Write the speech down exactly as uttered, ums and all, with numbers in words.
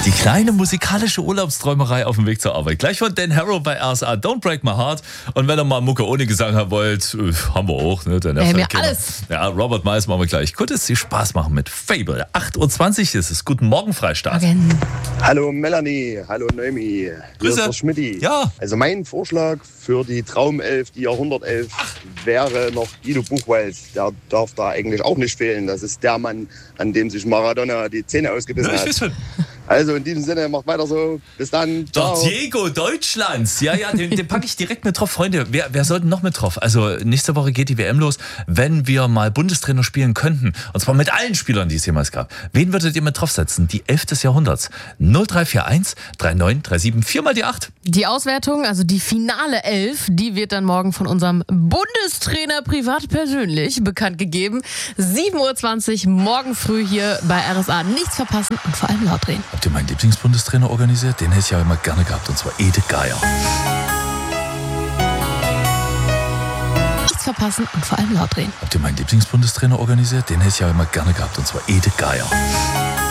Die kleine musikalische Urlaubsträumerei auf dem Weg zur Arbeit. Gleich von Dan Harrow bei R S A, Don't Break My Heart. Und wenn ihr mal Mucke ohne Gesang haben wollt, äh, haben wir auch. Ne? Der Wir haben ja alles. Ja, Robert Miles machen wir gleich. Gut, dass Sie Spaß machen mit Fable. acht Uhr zwanzig ist es. Guten Morgen, Freistaat. Morgen. Hallo Melanie, hallo Noemi, Grüße. Hier ist der Schmidti. Ja. Also mein Vorschlag für die Traumelf, die Jahrhundertelf, wäre noch Guido Buchwald. Der darf da eigentlich auch nicht fehlen. Das ist der Mann, an dem sich Maradona die Zähne ausgebissen Ja, ich hat. weiß schon. Also in diesem Sinne, macht weiter so. Bis dann. Der Ciao. Diego Deutschlands. Ja, ja, den, den packe ich direkt mit drauf. Freunde, wer, wer soll denn noch mit drauf? Also nächste Woche geht die W M los. Wenn wir mal Bundestrainer spielen könnten, und zwar mit allen Spielern, die es jemals gab, wen würdet ihr mit draufsetzen? Die Elf des Jahrhunderts. null drei vier eins drei neun drei sieben vier mal die acht. Die Auswertung, also die finale Elf, die wird dann morgen von unserem Bundestrainer privat persönlich bekannt gegeben. sieben Uhr zwanzig morgen früh hier bei R S A. Nichts verpassen und vor allem laut drehen. Habt ihr meinen Lieblingsbundestrainer organisiert? Den hätte ich ja immer gerne gehabt, und zwar Ede Geier. Nichts verpassen und vor allem laut drehen. Habt ihr meinen Lieblingsbundestrainer organisiert? Den hätte ich ja immer gerne gehabt, und zwar Ede Geier.